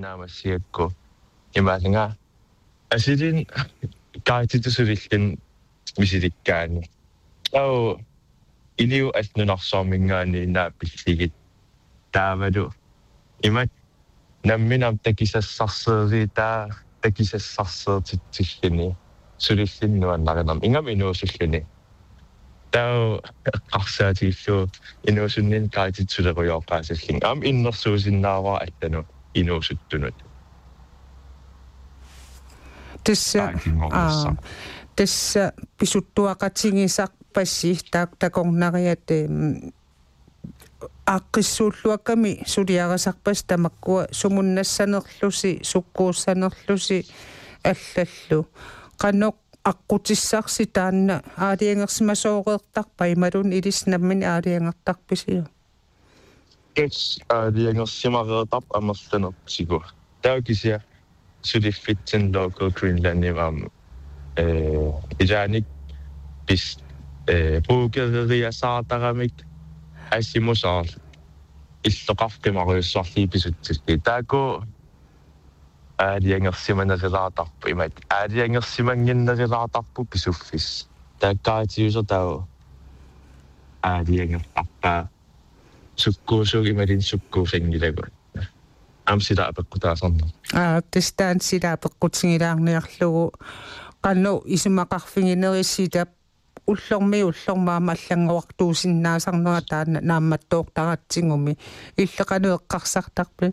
naamassiakku imaalinga asidin kaititusurillan misilikkaani au iliu atnunarsormingaani naapilligit taavalu imat namminam takisassarseeritaa takisassarseertitsillini sulillinnuannaqinam ingam inuusulluni tau qarsaatiillu inuusunnin kaititsuleruyorqaasilling am innersuusinnaavaa attanu inuusuttunut tässä pisuttuaqatingisaq passi taaqornariat aaqqissuulluakami suliarasarpas tamakkua sumunnassanerlusi sukkuussanerlusi аллаллу qanoq аққутиссарси таанна аалиангерсимасооқеэртарпа ималун илиснаммини аалиангертарписиу аалиангерсимареэртарп амерланертигу таакисиа сулиффитсин local greenlandivam ижааник пис пуукериасаартарамик ассимусаар иллоқарфимариуссарлии писутсилли тааку аалиангерсиманерилаартарпу имат аалиангерсимангиннерилаартарпу писуффис тааккаатиусертау аалиангертарпаа суккуусуг ималин суккуусангилагу амсила апеккутаасарна тестаан сила апеккутсигилаарниарлугу qannu исимақарфигинерисситап уллормаама аллангуартуусиннаасарнера таана наамматтооқтаратсигуми иллеқану эққарсартарпи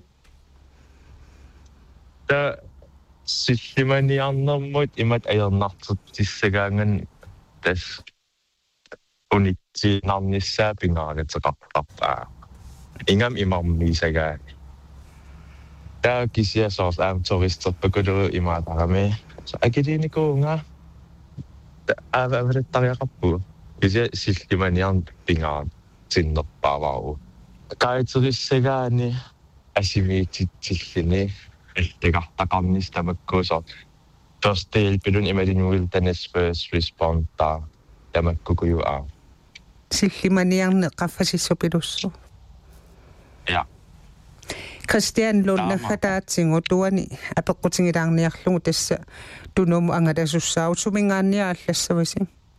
та силлиманиарнэрмут имат аернартут тиссагаанган тас унитсинарниссаа пингаарагатеқартарпаа ингам имармисагаа таа кисиасоорс туристерпакулеру имаатарами академикуунга ававэртариақарпу кисиа силлиманиарн пингаар синнерпаавау кайтериссагаани асимиититсиллини алтегартақарнис тамаккуусоор first del pilun imedin wilderness first responder tamakkukujuaa sillimaniarne qaffasissupilусsu ja Christian Lundnafataatsingu tuani apeqqutigilaarniarlugu tassa tunumu angalassussaau sumingaannia allassavisi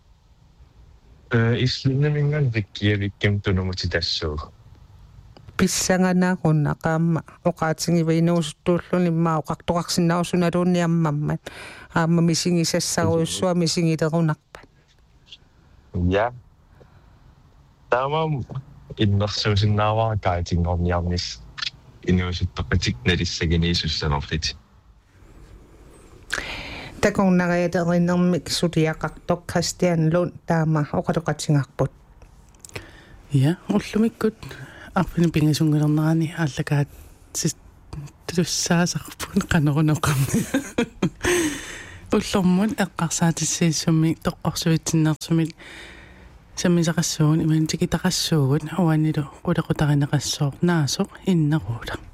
islinnamingan vikkiavikkim tunumuti tassuu pissanganaaqunna qaamma oqaatingiva inuusuttuulluni maa oqartoqarsinnarusunaluunniammammat aamma misingisassaruussua misingilerunarpat ja tamam innersuusinnaavaa kaatingorniarnis inuusuttoqatiknalissaginisuussanorlit takornariaterinermik suliaqartoq Christian Lund taama oqaloqatingarput ja ullumikkut arpini pingasungulernerani allakaat tussaasarpun qanerunoqammi ullormun eqqarsaatissiissummi toqqorsuitsinnersumil sammisaqassuun imantikitaqassuugut uanilu qulequtarineqassoor naasoq inneruula